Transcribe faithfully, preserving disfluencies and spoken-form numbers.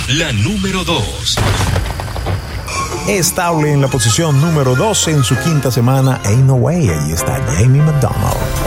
la número dos. Estable en la posición número dos en su quinta semana, Ain't No Way. Ahí está Jamie McDonald.